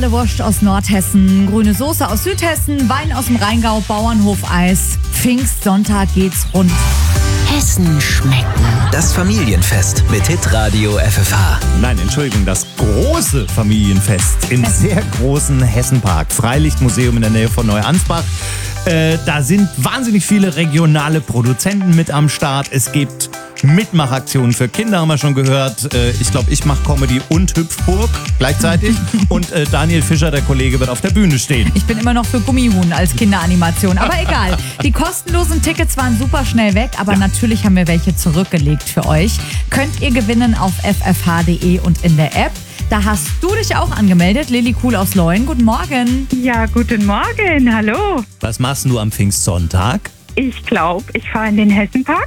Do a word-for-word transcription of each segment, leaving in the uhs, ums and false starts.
Regionale Wurst aus Nordhessen, grüne Soße aus Südhessen, Wein aus dem Rheingau, Bauernhofeis. Pfingstsonntag geht's rund. Hessen schmecken. Das Familienfest mit Hitradio F F H. Nein, Entschuldigung, das große Familienfest im sehr großen Hessenpark. Freilichtmuseum in der Nähe von Neuansbach. Äh, da sind wahnsinnig viele regionale Produzenten mit am Start. Es gibt Mitmachaktionen für Kinder, haben wir schon gehört. Äh, ich glaube, ich mache Comedy und Hüpfburg gleichzeitig. Und äh, Daniel Fischer, der Kollege, wird auf der Bühne stehen. Ich bin immer noch für Gummihuhn als Kinderanimation, aber egal. Die kostenlosen Tickets waren super schnell weg, aber ja. natürlich haben wir welche zurückgelegt für euch. Könnt ihr gewinnen auf f f h punkt d e und in der App. Da hast du dich auch angemeldet, Lilly Kuhl aus Leuen. Guten Morgen. Ja, guten Morgen, hallo. Was machst du am Pfingstsonntag? Ich glaube, ich fahre in den Hessenpark.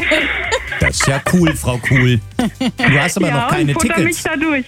Das ist ja cool, Frau Kuhl. Du hast aber ja, noch keine und futter Tickets. mich da durch.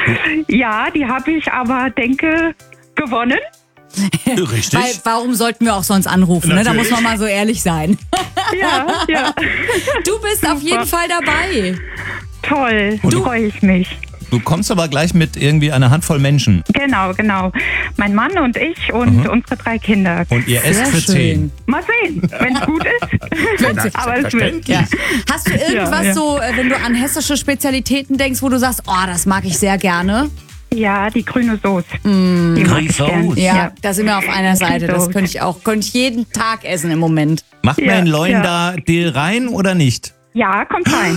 Ja, die habe ich aber, denke, gewonnen. Richtig. Weil, warum sollten wir auch sonst anrufen? Ne? Da muss man mal so ehrlich sein. Ja, ja. Du bist Super. auf jeden Fall dabei. Toll, da freue ich mich. Du kommst aber gleich mit irgendwie einer Handvoll Menschen. Genau, genau. Mein Mann und ich und mhm. unsere drei Kinder. Und ihr esst für zehn. Mal sehen, wenn es gut ist. Aber es wird. Ja. Hast du irgendwas ja, ja. so, wenn du an hessische Spezialitäten denkst, wo du sagst, oh, das mag ich sehr gerne? Ja, die grüne Soße. Mm. Die grüne Soße. Ja, ja, da sind wir auf einer Seite. Das könnte ich auch, könnte ich jeden Tag essen im Moment. Macht ja, man in Leuen ja. da Dill rein oder nicht? Ja, kommt rein.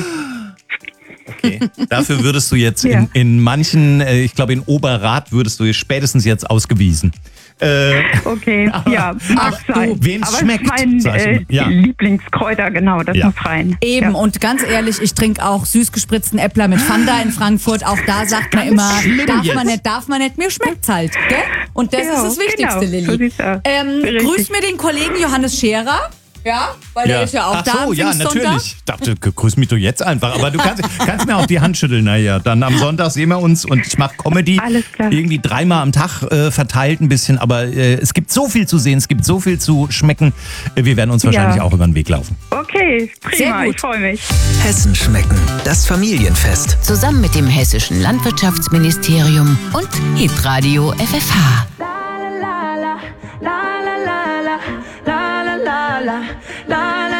Okay. Dafür würdest du jetzt ja. in, in manchen, äh, ich glaube in Oberrat würdest du spätestens jetzt ausgewiesen. Äh, okay, aber, ja, mag sein. Wem es schmeckt. Aber es ist mein äh, ja. Lieblingskräuter, genau, das ja. muss rein. Eben, ja. und ganz ehrlich, ich trinke auch süß gespritzten Äppler mit Fanta in Frankfurt. Auch da sagt man immer, darf jetzt. man nicht, darf man nicht, mir schmeckt's halt. Gell? Und das ja, ist das Wichtigste, genau, Lilly. So ähm, grüß mir den Kollegen Johannes Scherer. Ja, weil ja. der ist ja auch Ach da. so, ja, natürlich. Ich dachte, grüß mich doch jetzt einfach. Aber du kannst, kannst mir auch die Hand schütteln. Naja, dann am Sonntag sehen wir uns und ich mache Comedy. Alles klar. Irgendwie dreimal am Tag äh, verteilt ein bisschen. Aber äh, es gibt so viel zu sehen, es gibt so viel zu schmecken. Wir werden uns wahrscheinlich ja. auch über den Weg laufen. Okay, prima, ich freue mich. Hessen schmecken, das Familienfest. Zusammen mit dem Hessischen Landwirtschaftsministerium und Hitradio F F H. La la la la la la la la la la la